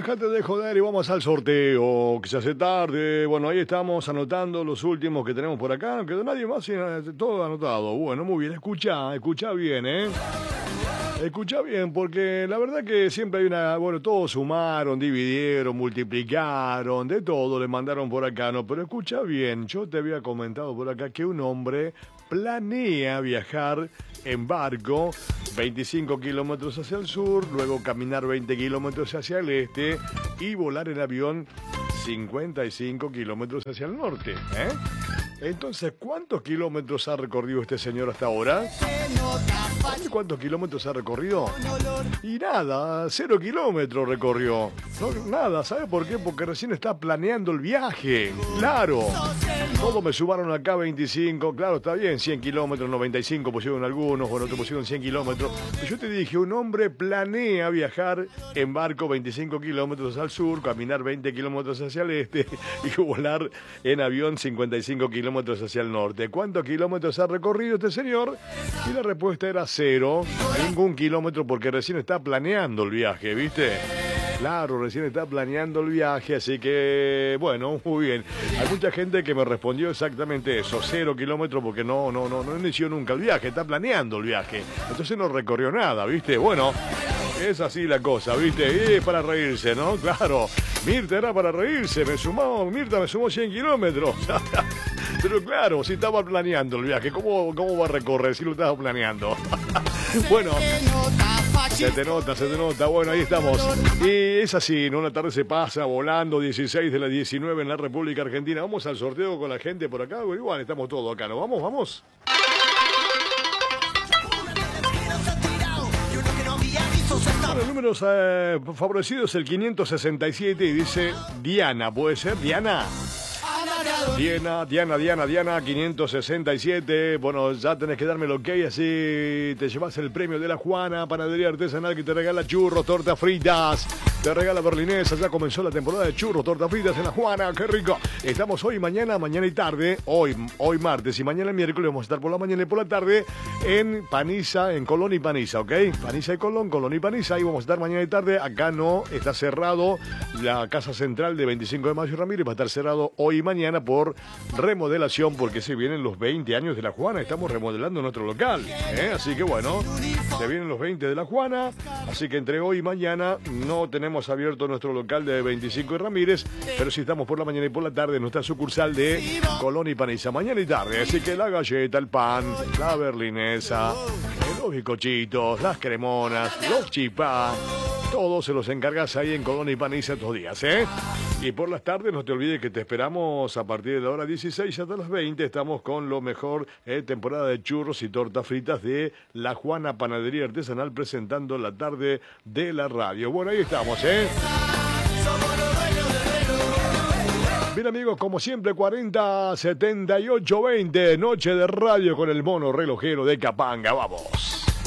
dejate de joder y vamos al sorteo, que se hace tarde. Bueno, ahí estamos anotando los últimos que tenemos por acá. No quedó nadie más, todo anotado. Bueno, muy bien, escucha bien, ¿eh? Escucha bien, porque la verdad que siempre hay una... Bueno, todos sumaron, dividieron, multiplicaron, de todo le mandaron por acá, ¿no? Pero escucha bien, yo te había comentado por acá que un hombre planea viajar en barco 25 kilómetros hacia el sur, luego caminar 20 kilómetros hacia el este y volar en avión 55 kilómetros hacia el norte, ¿eh? Entonces, ¿cuántos kilómetros ha recorrido este señor hasta ahora? ¿Sabe cuántos kilómetros ha recorrido? Y nada, 0 kilómetros recorrió. No, nada, ¿sabe por qué? Porque recién está planeando el viaje. Claro. Todos me sumaron acá 25. Claro, está bien, 100 kilómetros, 95 pusieron algunos, bueno, otros pusieron 100 kilómetros. Pero yo te dije, un hombre planea viajar en barco 25 kilómetros al sur, caminar 20 kilómetros hacia el este y volar en avión 55 kilómetros hacia el norte. ¿Cuántos kilómetros ha recorrido este señor? Y la respuesta era 0, ningún kilómetro, porque recién está planeando el viaje, ¿viste? Claro, recién está planeando el viaje, así que, bueno, muy bien. Hay mucha gente que me respondió exactamente eso, 0 kilómetros, porque no inició nunca el viaje, está planeando el viaje. Entonces no recorrió nada, ¿viste? Bueno, es así la cosa, ¿viste? Y es para reírse, ¿no? Claro, Mirta era para reírse, Mirta me sumó 100 kilómetros. Pero claro, si estaba planeando el viaje, ¿cómo va a recorrer si lo estaba planeando? Bueno, se te nota. Bueno, ahí estamos. Y es así, ¿no? La tarde se pasa volando, 16 de las 19 en la República Argentina. Vamos al sorteo con la gente por acá. Igual estamos todos acá, ¿no? Vamos. Bueno, el número favorecido es el 567 y dice Diana. ¿Puede ser Diana? Diana, 567. Bueno, ya tenés que darme el ok, así te llevas el premio de la Juana, panadería artesanal, que te regala churros, tortas fritas, te regala berlinesa. Ya comenzó la temporada de churros, tortas fritas en la Juana, qué rico. Estamos hoy, mañana y tarde, hoy martes y mañana miércoles vamos a estar por la mañana y por la tarde en Paniza, en Colón y Paniza, ¿ok? Paniza y Colón y Paniza, ahí vamos a estar mañana y tarde. Acá no, está cerrado la casa central de 25 de Mayo y Ramírez, va a estar cerrado hoy y mañana por remodelación, porque se vienen los 20 años de la Juana, estamos remodelando nuestro local, así que bueno, se vienen los 20 de la Juana, así que entre hoy y mañana no tenemos abierto nuestro local de 25 de Ramírez, pero sí estamos por la mañana y por la tarde en nuestra sucursal de Colón y Paniza, mañana y tarde, así que la galleta, el pan, la berlinesa, los bizcochitos, las cremonas, los chipá, todos se los encargas ahí en Colón y Paniza estos días, Y por las tardes no te olvides que te esperamos a partir de la hora 16 hasta las 20. Estamos con lo mejor, temporada de churros y tortas fritas de la Juana Panadería Artesanal, presentando la tarde de la radio. Bueno, ahí estamos, Bien, amigos, como siempre, 40 78 20, noche de radio con el mono relojero de Capanga. Vamos.